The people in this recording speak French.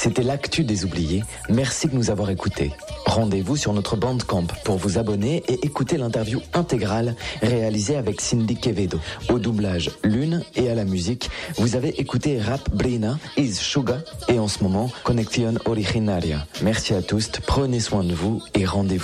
C'était l'actu des oubliés. Merci de nous avoir écoutés. Rendez-vous sur notre Bandcamp pour vous abonner et écouter l'interview intégrale réalisée avec Cindy Quevedo. Au doublage Lune et à la musique, vous avez écouté Rap Brina, Is Suga et en ce moment Conexión Originaria. Merci à tous, prenez soin de vous et rendez-vous